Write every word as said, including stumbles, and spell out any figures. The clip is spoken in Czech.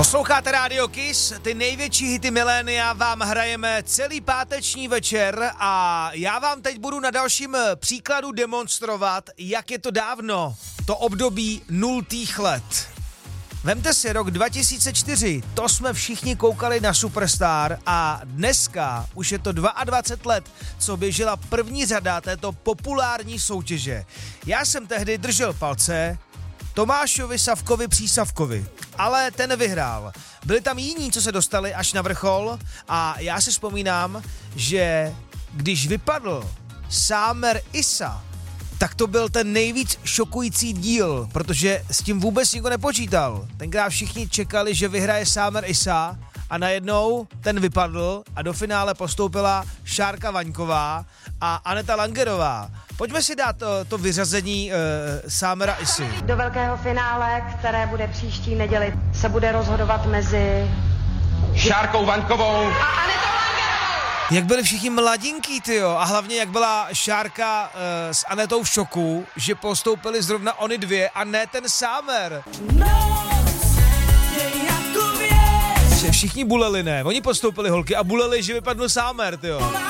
Posloucháte Rádio Kiss, ty největší hity milénia vám hrajeme celý páteční večer a já vám teď budu na dalším příkladu demonstrovat, jak je to dávno, to období nultých let. Vemte si rok dva tisíce čtyři, to jsme všichni koukali na Superstar a dneska už je to dvacet dva let, co běžela první řada této populární soutěže. Já jsem tehdy držel palce Tomášovi Savkovi Přísavkovi, ale ten vyhrál. Byli tam jiní, co se dostali až na vrchol a já si vzpomínám, že když vypadl Sámer Isa, tak to byl ten nejvíc šokující díl, protože s tím vůbec nikdo nepočítal. Tenkrát všichni čekali, že vyhraje Sámer Isa a najednou ten vypadl a do finále postoupila Šárka Vaňková a Aneta Langerová. Pojďme si dát to, to vyřazení uh, Sámera Isy. Do velkého finále, které bude příští neděli, se bude rozhodovat mezi Šárkou Vaňkovou a Anetou Langerovou. Jak byli všichni mladinký, tyjo, a hlavně jak byla Šárka uh, s Anetou v šoku, že postoupili zrovna oni dvě a ne ten Sámer. Že všichni buleli, ne, oni postoupili holky a buleli, že vypadl Sámer, tyjo.